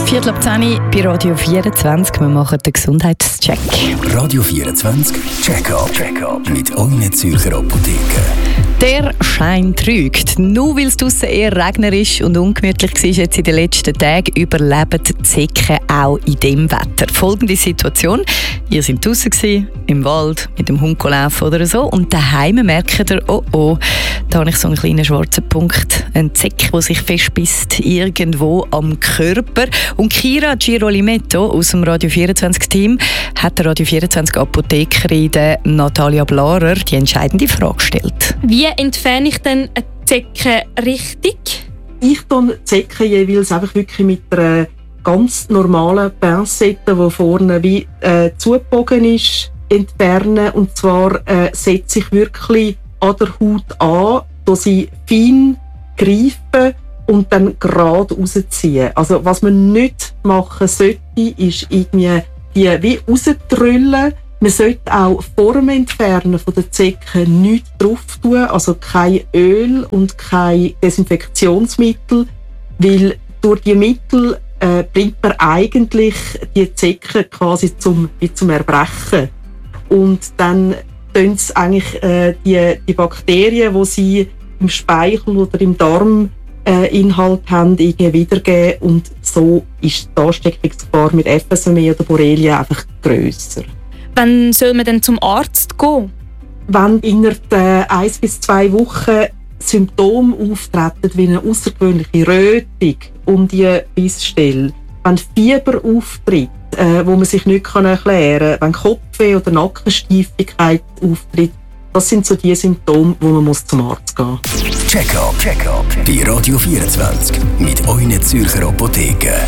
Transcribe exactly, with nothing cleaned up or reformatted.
Viertel ab zehn bei Radio vierundzwanzig. Wir machen den Gesundheitscheck. Radio vierundzwanzig Check-up. Check-up mit euren Zürcher Apotheken. Der Schein trügt. Nur weil es draussen eher regnerisch und ungemütlich war jetzt in den letzten Tagen, überleben die Zecken auch in diesem Wetter. Folgende Situation: Ihr seid draussen gewesen, im Wald, mit dem Hund laufen oder so, und daheim merkt ihr, oh oh, da habe ich so einen kleinen schwarzen Punkt, einen Zeck, der sich festbisst irgendwo am Körper. Und Kira Girolimetto aus dem Radio vierundzwanzig-Team hat der Radio vierundzwanzig-Apothekerin Natalia Blarer die entscheidende Frage gestellt. Wie entferne ich denn eine Zecke richtig? Ich tue die Zecke jeweils einfach wirklich mit einer ganz normalen Pincette, die vorne wie äh, zugebogen ist, entfernen. Und zwar äh, setze ich wirklich an der Haut an, wo sie fein greifen und dann gerade rausziehen. Also was man nicht machen sollte, ist irgendwie die wie rausdrüllen. Man sollte auch vor dem Entfernen von der Zecke nichts drauf tun, also kein Öl und kein Desinfektionsmittel, weil durch die Mittel äh, bringt man eigentlich die Zecke quasi zum, wie zum Erbrechen. Und dann tun sie eigentlich äh, die, die Bakterien, die sie im Speichel oder im Darm äh, Inhalt haben, irgendwie wiedergeben, und so ist die Ansteckungsgefahr mit F S M E oder Borrelia einfach grösser. Wann soll man denn zum Arzt gehen? Wenn innerhalb äh, eins bis zwei Wochen Symptome auftreten, wie eine außergewöhnliche Rötung um die Bissstelle, wenn Fieber auftritt, äh, wo man sich nicht erklären kann, wenn Kopfweh oder Nackensteifigkeit auftritt, das sind so die Symptome, wo man muss zum Arzt gehen muss. Check-up. Check-up bei Radio vierundzwanzig mit euren Zürcher Apotheken.